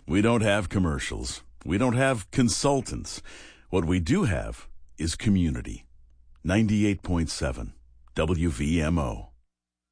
We don't have commercials. We don't have consultants. What we do have is community. 98.7 WVMO.